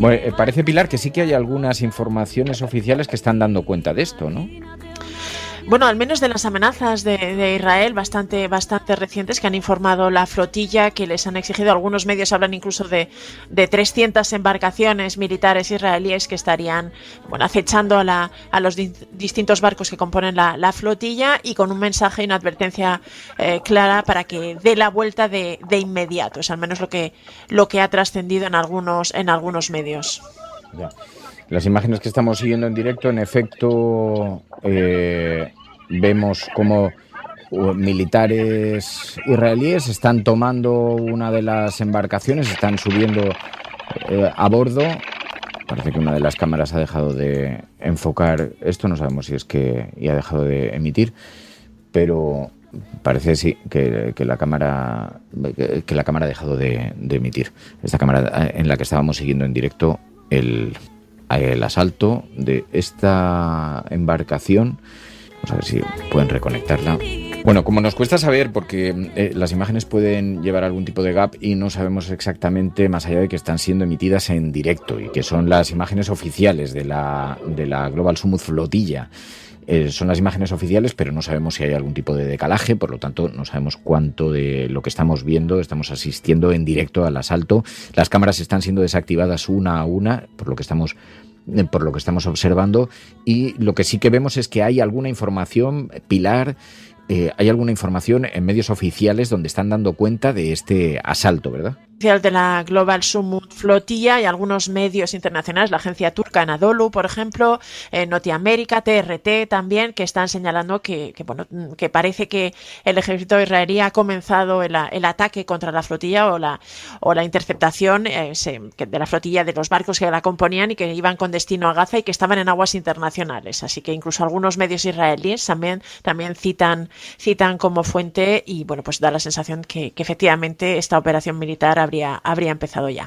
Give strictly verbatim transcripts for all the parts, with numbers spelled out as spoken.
Bueno, eh, parece, Pilar, que sí que hay algunas informaciones oficiales que están dando cuenta de esto, ¿no? Bueno, al menos de las amenazas de, de Israel bastante, bastante recientes que han informado la flotilla, que les han exigido, algunos medios hablan incluso de, de trescientas embarcaciones militares israelíes que estarían, bueno, acechando a, la, a los di- distintos barcos que componen la, la flotilla, y con un mensaje y una advertencia eh, clara para que dé la vuelta de, de inmediato. Es al menos lo que, lo que ha trascendido en algunos, en algunos medios. Ya. Las imágenes que estamos siguiendo en directo, en efecto, eh, vemos como uh, militares israelíes están tomando una de las embarcaciones, están subiendo eh, a bordo. Parece que una de las cámaras ha dejado de enfocar esto, no sabemos si es que ya ha dejado de emitir, pero parece sí que, que la cámara que, que la cámara ha dejado de, de emitir. Esta cámara en la que estábamos siguiendo en directo el el asalto de esta embarcación. Vamos a ver si pueden reconectarla. Bueno, como nos cuesta saber, porque eh, las imágenes pueden llevar algún tipo de gap y no sabemos exactamente, más allá de que están siendo emitidas en directo y que son las imágenes oficiales de la, de la Global Summit Flotilla. Eh, son las imágenes oficiales, pero no sabemos si hay algún tipo de decalaje, por lo tanto no sabemos cuánto de lo que estamos viendo, estamos asistiendo en directo al asalto. Las cámaras están siendo desactivadas una a una, por lo que estamos por lo que estamos observando, y lo que sí que vemos es que hay alguna información, Pilar, eh, hay alguna información en medios oficiales donde están dando cuenta de este asalto, ¿verdad? De la Global Summit Flotilla y algunos medios internacionales, la agencia turca Anadolu, por ejemplo, eh, Noti América, T R T también, que están señalando que, que, bueno, que parece que el ejército israelí ha comenzado el, el ataque contra la flotilla o la, o la interceptación eh, se, que de la flotilla de los barcos que la componían y que iban con destino a Gaza y que estaban en aguas internacionales. Así que incluso algunos medios israelíes también, también citan, citan como fuente, y bueno, pues da la sensación que, que efectivamente esta operación militar ha Habría, habría empezado ya.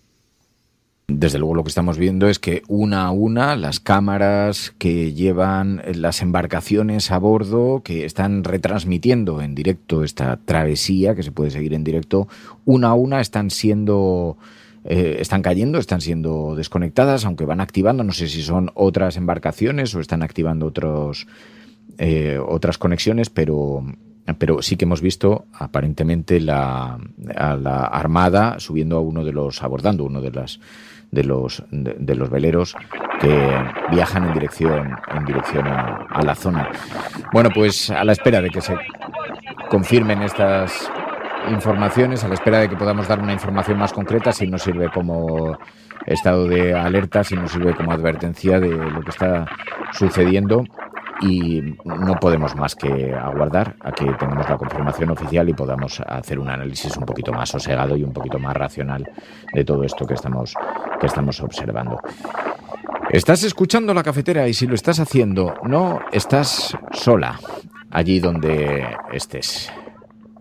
Desde luego lo que estamos viendo es que una a una las cámaras que llevan las embarcaciones a bordo, que están retransmitiendo en directo esta travesía, que se puede seguir en directo, una a una están siendo... Eh, están cayendo, están siendo desconectadas, aunque van activando, no sé si son otras embarcaciones o están activando otros, eh, otras conexiones, pero... Pero sí que hemos visto aparentemente la, a la Armada subiendo a uno de los, abordando uno de las de los de, de los veleros que viajan en dirección en dirección a, a la zona. Bueno, pues a la espera de que se confirmen estas informaciones, a la espera de que podamos dar una información más concreta, si nos sirve como estado de alerta, si nos sirve como advertencia de lo que está sucediendo. Y no podemos más que aguardar a que tengamos la confirmación oficial y podamos hacer un análisis un poquito más sosegado y un poquito más racional de todo esto que estamos, que estamos observando. Estás escuchando La Cafetera y si lo estás haciendo, no estás sola allí donde estés.